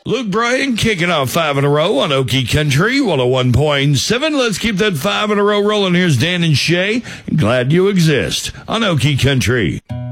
Luke Bryan kicking off 5 in a row on Okie Country 101.7. Let's keep that 5 in a row rolling. Here's Dan and Shay. Glad you exist on Okie Country.